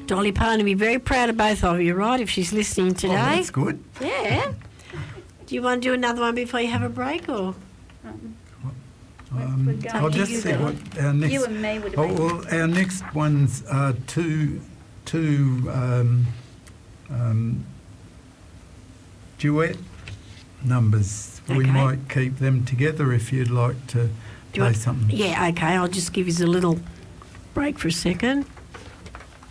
Dolly Parton will be very proud of both of you, right, if she's listening today. Oh, that's good. Yeah. Do you want to do another one before you have a break, or...? I'll just see what our next... You and me would have been... well, our next ones are two duet numbers. Okay. We might keep them together if you'd like to play something. Yeah, okay, I'll just give you a little break for a second.